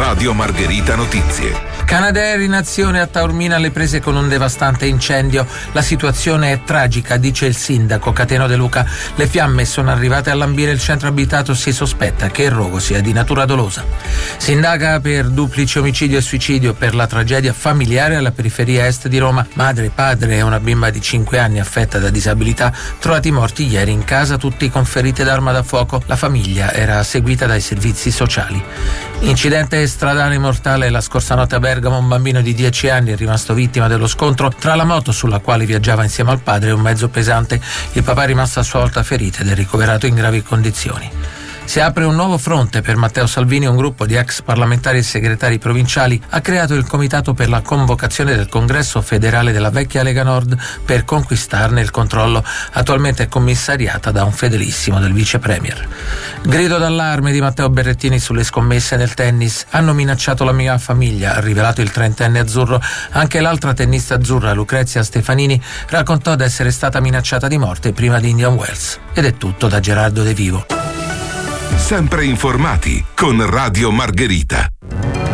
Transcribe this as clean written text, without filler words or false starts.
Radio Margherita Notizie. Canadair in azione a Taormina alle prese con un devastante incendio. La situazione è tragica, dice il sindaco Cateno De Luca. Le fiamme sono arrivate a lambire il centro abitato. Si sospetta che il rogo sia di natura dolosa. Si indaga per duplice omicidio e suicidio per la tragedia familiare alla periferia est di Roma. Madre, padre e una bimba di 5 anni affetta da disabilità trovati morti ieri in casa, tutti con ferite d'arma da fuoco. La famiglia era seguita dai servizi sociali. Incidente stradale mortale la scorsa notte a Bergamo. Un bambino di 10 anni è rimasto vittima dello scontro tra la moto sulla quale viaggiava insieme al padre e un mezzo pesante. Il papà è rimasto a sua volta ferito ed è ricoverato in gravi condizioni. Si apre un nuovo fronte per Matteo Salvini. Un gruppo di ex parlamentari e segretari provinciali ha creato il comitato per la convocazione del congresso federale della vecchia Lega Nord per conquistarne il controllo. Attualmente è commissariata da un fedelissimo del vice premier. Grido d'allarme di Matteo Berrettini sulle scommesse nel tennis. Hanno minacciato la mia famiglia, ha rivelato il 30enne azzurro. Anche l'altra tennista azzurra, Lucrezia Stefanini, raccontò di essere stata minacciata di morte prima di Indian Wells. Ed è tutto da Gerardo De Vivo. Sempre informati con Radio Margherita.